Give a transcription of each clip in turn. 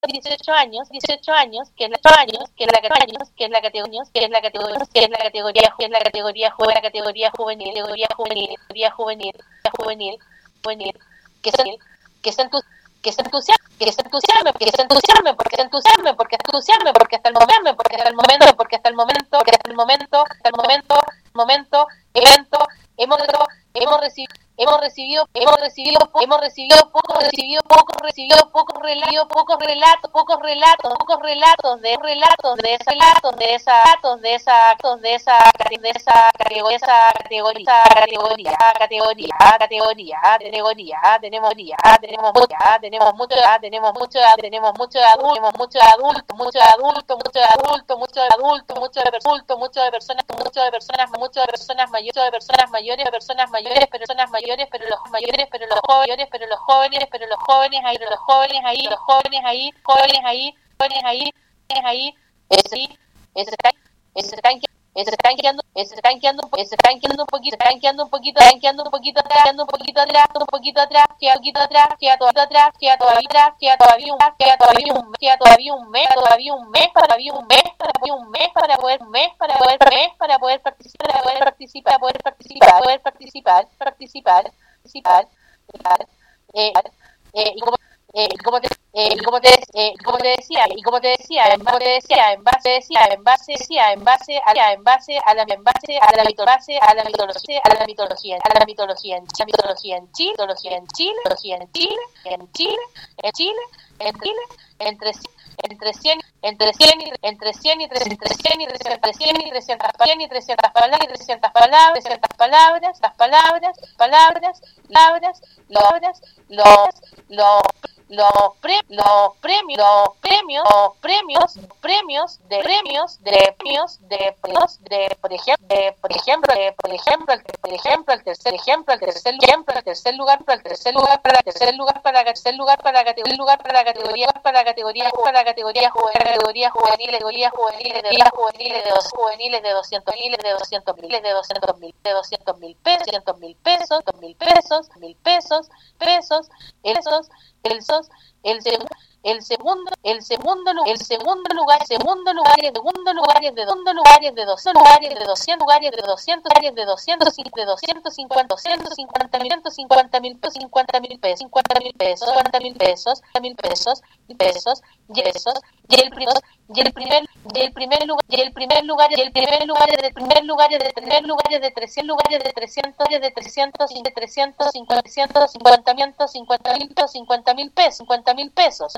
18 años, que es la categoría juvenil, que se entusiasme, porque hasta el momento hemos recibido pocos relatos de esa categoría. Tenemos mucho de personas mayores, pero los jóvenes ahí se están quedando un poquito atrás, queda todavía un mes para poder participar. Como te decía, en base a la mitología en Chile, entre 100 y 300 el tercer lugar para la categoría juveniles de 200.000 pesos. El segundo lugar es de 250.000 pesos. Y el primer lugar es de 350.000 pesos.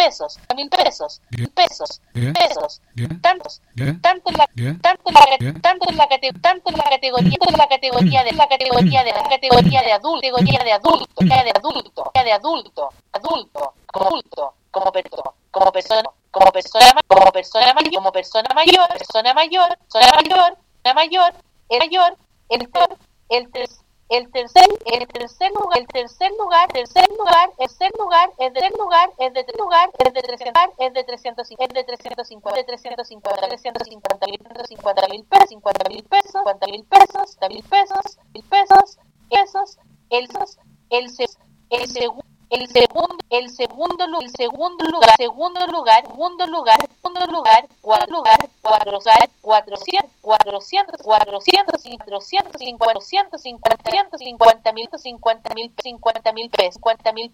Tanto en la categoría de adulto como persona mayor, el tercer lugar es de 350.000 pesos. El segundo lugar, 450.000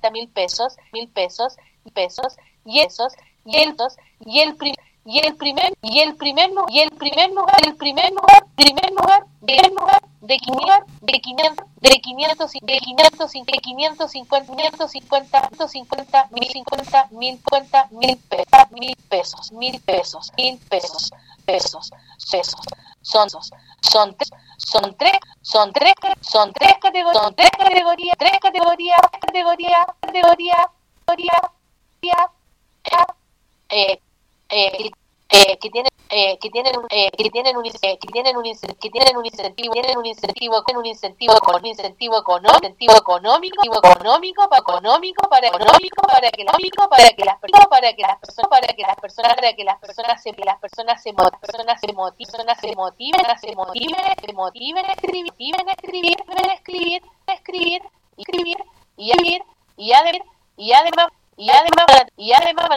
pesos, y el primer lugar de 550.000 pesos. Son tres que tienen un incentivo económico para que las personas se motiven a escribir y además